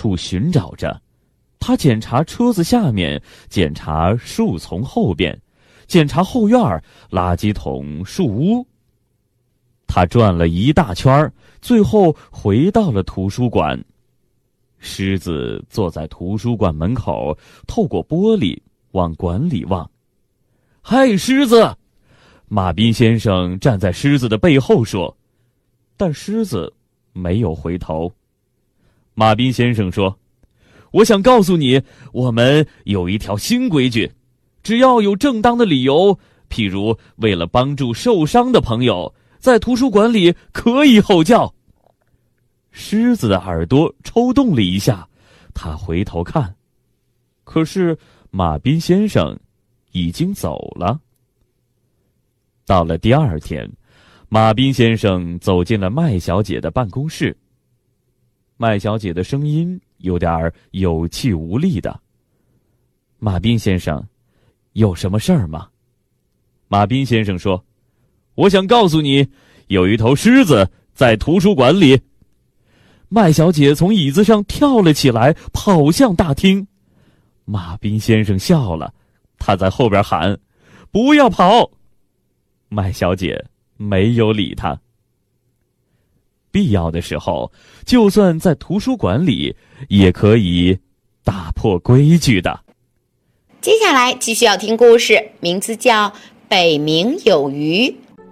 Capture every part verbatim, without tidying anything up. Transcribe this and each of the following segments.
处寻找着。他检查车子下面，检查树丛后边，检查后院、垃圾桶、树屋。他转了一大圈，最后回到了图书馆。狮子坐在图书馆门口，透过玻璃往馆里望。嗨，狮子！马彬先生站在狮子的背后说，但狮子没有回头。马彬先生说，我想告诉你，我们有一条新规矩，只要有正当的理由，譬如为了帮助受伤的朋友，在图书馆里可以吼叫。狮子的耳朵抽动了一下，他回头看，可是马彬先生已经走了。到了第二天，马彬先生走进了麦小姐的办公室。麦小姐的声音有点有气无力的。马彬先生，有什么事儿吗？马彬先生说，我想告诉你，有一头狮子在图书馆里。麦小姐从椅子上跳了起来，跑向大厅。马彬先生笑了，他在后边喊，不要跑。麦小姐没有理他。必要的时候，就算在图书馆里，也可以打破规矩的。 接下来继续要听故事，名字叫《北冥有鱼》。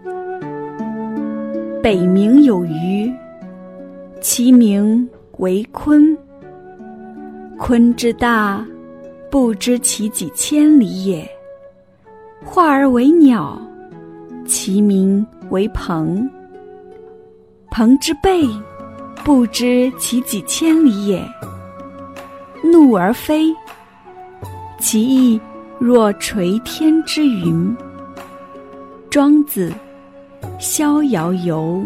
北冥有鱼，其名为鲲。鲲之大，不知其几千里也。化而为鸟，其名为鹏。鹏之背，不知其几千里也。怒而飞，其翼若垂天之云。庄子《逍遥游》。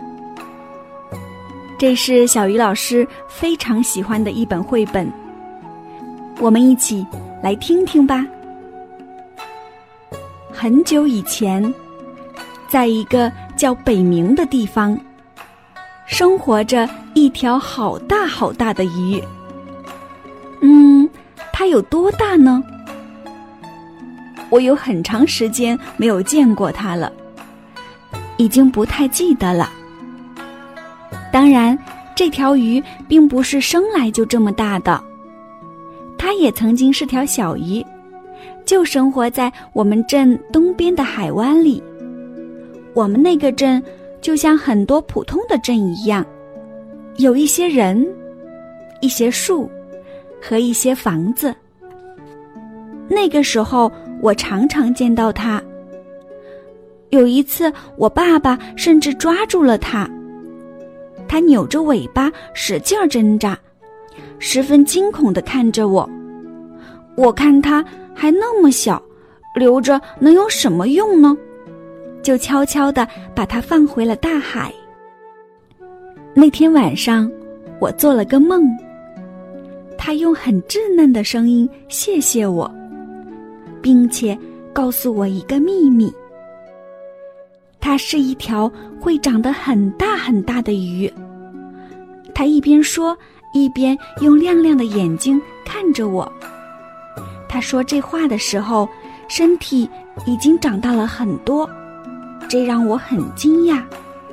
这是小鱼老师非常喜欢的一本绘本，我们一起来听听吧。很久以前，在一个叫北冥的地方，生活着一条好大好大的鱼。嗯，它有多大呢？我有很长时间没有见过它了，已经不太记得了。当然，这条鱼并不是生来就这么大的，它也曾经是条小鱼，就生活在我们镇东边的海湾里。我们那个镇就像很多普通的镇一样，有一些人，一些树和一些房子。那个时候我常常见到它，有一次我爸爸甚至抓住了它，它扭着尾巴使劲挣扎，十分惊恐地看着我。我看它还那么小，留着能有什么用呢？就悄悄地把它放回了大海。那天晚上，我做了个梦，它用很稚嫩的声音谢谢我，并且告诉我一个秘密。它是一条会长得很大很大的鱼。它一边说，一边用亮亮的眼睛看着我。他说这话的时候，身体已经长大了很多，这让我很惊讶。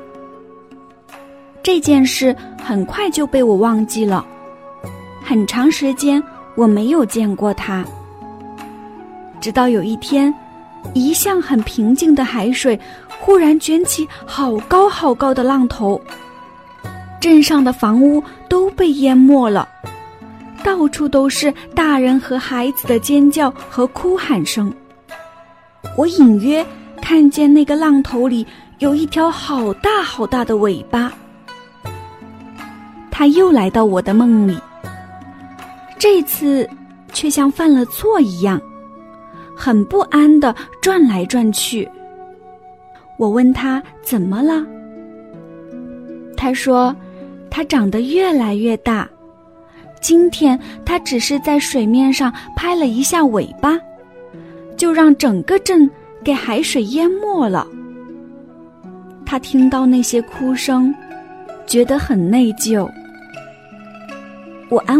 这件事很快就被我忘记了，很长时间我没有见过他。直到有一天，一向很平静的海水忽然卷起好高好高的浪头，镇上的房屋都被淹没了，到处都是大人和孩子的尖叫和哭喊声。我隐约看见那个浪头里有一条好大好大的尾巴。他又来到我的梦里，这次却像犯了错一样，很不安地转来转去。我问他怎么了，他说他长得越来越大，今天他只是在水面上拍了一下尾巴，就让整个镇给海水淹没了。他听到那些哭声，觉得很内疚。我安